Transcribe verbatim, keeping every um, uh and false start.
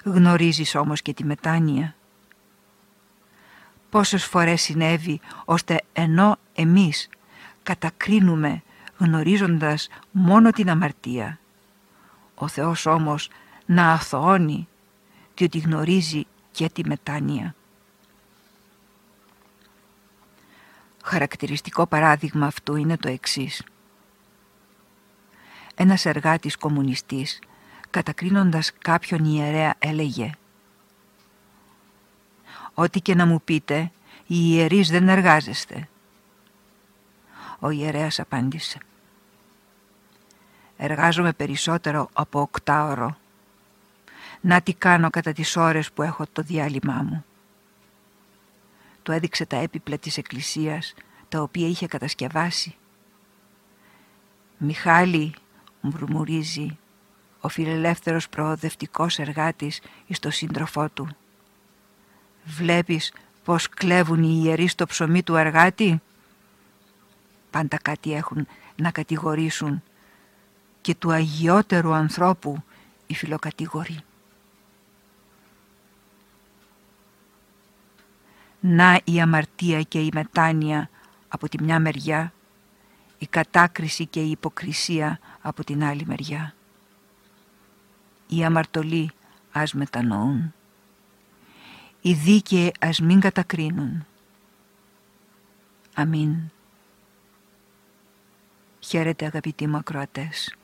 Γνωρίζεις όμως και τη μετάνοια. Πόσες φορές συνέβη ώστε ενώ εμείς κατακρίνουμε γνωρίζοντας μόνο την αμαρτία, ο Θεός όμως να αθωώνει διότι γνωρίζει και τη μετάνοια. Χαρακτηριστικό παράδειγμα αυτού είναι το εξής. Ένας εργάτης κομμουνιστής, κατακρίνοντας κάποιον ιερέα, έλεγε «Ό,τι και να μου πείτε, οι ιερείς δεν εργάζεστε». Ο ιερέας απάντησε «Εργάζομαι περισσότερο από οκτάωρο. Να τι κάνω κατά τις ώρες που έχω το διάλειμμα μου». Του έδειξε τα έπιπλα της εκκλησίας, τα οποία είχε κατασκευάσει. «Μιχάλη», μουρμουρίζει ο φιλελεύθερος προοδευτικός εργάτης εις το σύντροφό του, «βλέπεις πως κλέβουν οι ιερείς το ψωμί του εργάτη?» Πάντα κάτι έχουν να κατηγορήσουν και του αγιότερου ανθρώπου η φιλοκατηγορεί. Να η αμαρτία και η μετάνοια από τη μια μεριά, η κατάκριση και η υποκρισία από την άλλη μεριά. Οι αμαρτωλοί ας μετανοούν, οι δίκαιοι ας μην κατακρίνουν. Αμήν. Χαίρετε αγαπητοί μου ακροατές.